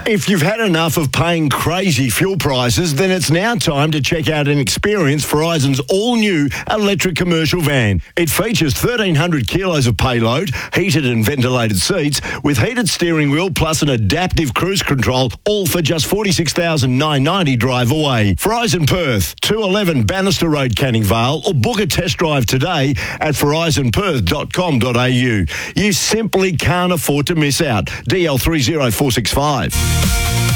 If you've had enough of paying crazy fuel prices, then it's now time to check out and experience Verizon's all-new electric commercial van. It features 1,300 kilos of payload, heated and ventilated seats, with heated steering wheel plus an adaptive cruise control, all for just $46,990 drive away. Verizon Perth, 211 Bannister Road, Canning Vale, or book a test drive today at verizonperth.com.au. You simply can't afford to miss out. DL30465.